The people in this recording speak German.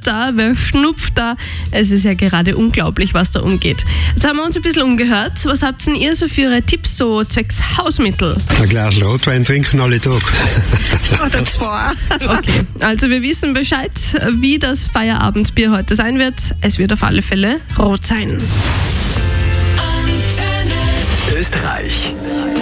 da, wer schnupft da? Es ist ja gerade unglaublich, was da umgeht. Jetzt haben wir uns ein bisschen umgehört. Was habt denn ihr so für eure Tipps so zwecks Hausmittel? Ein Glas Rotwein trinken alle Tag. Oder 2. Okay, also wir wissen Bescheid, wie das Feierabendbier heute sein wird. Es wird auf alle Fälle rot sein. Österreich.